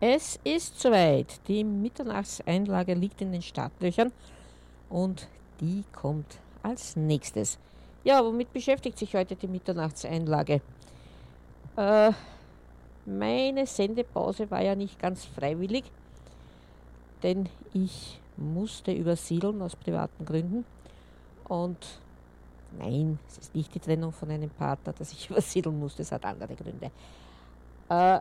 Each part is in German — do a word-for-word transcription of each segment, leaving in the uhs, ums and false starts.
Es ist soweit. Die Mitternachtseinlage liegt in den Startlöchern und die kommt als nächstes. Ja, womit beschäftigt sich heute die Mitternachtseinlage? Äh, meine Sendepause war ja nicht ganz freiwillig, denn ich musste übersiedeln aus privaten Gründen. Und nein, es ist nicht die Trennung von einem Partner, dass ich übersiedeln musste, es hat andere Gründe. Äh,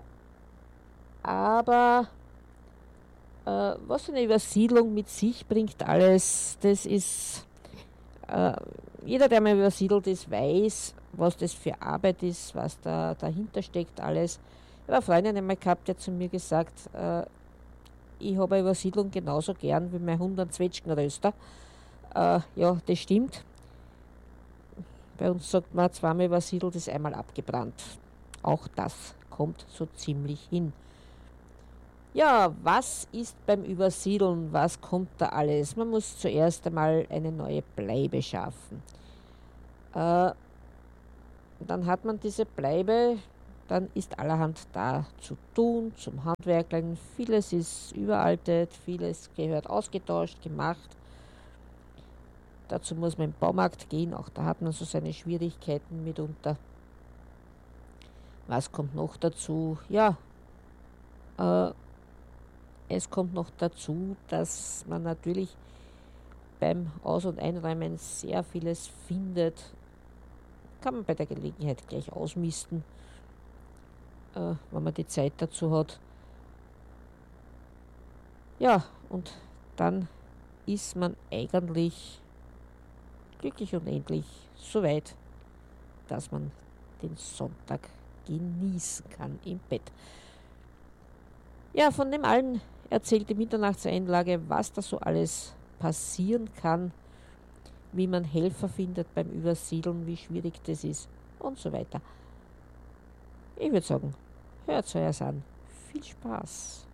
aber äh, was eine Übersiedlung mit sich bringt, alles, das ist, äh, jeder, der mal übersiedelt ist, weiß, was das für Arbeit ist, was da dahinter steckt, alles. Ich habe eine Freundin einmal gehabt, die hat zu mir gesagt, äh, ich habe eine Übersiedlung genauso gern wie mein Hund einen Zwetschgenröster. Äh, ja, das stimmt. Bei uns sagt man, zweimal übersiedelt ist einmal abgebrannt. Auch das kommt so ziemlich hin. Ja, was ist beim Übersiedeln? Was kommt da alles? Man muss zuerst einmal eine neue Bleibe schaffen. Äh, dann hat man diese Bleibe, dann ist allerhand da zu tun, zum Handwerkeln. Vieles ist überaltet, vieles gehört ausgetauscht, gemacht. Dazu muss man im Baumarkt gehen, auch da hat man so seine Schwierigkeiten mitunter. Was kommt noch dazu? Ja, äh, es kommt noch dazu, dass man natürlich beim Aus- und Einräumen sehr vieles findet. Kann man bei der Gelegenheit gleich ausmisten, äh, wenn man die Zeit dazu hat. Ja, und dann ist man eigentlich glücklich und endlich so weit, dass man den Sonntag genießen kann im Bett. Ja, von dem allen erzählt die Mitternachtseinlage, was da so alles passieren kann, wie man Helfer findet beim Übersiedeln, wie schwierig das ist und so weiter. Ich würde sagen, hört euch an. Viel Spaß!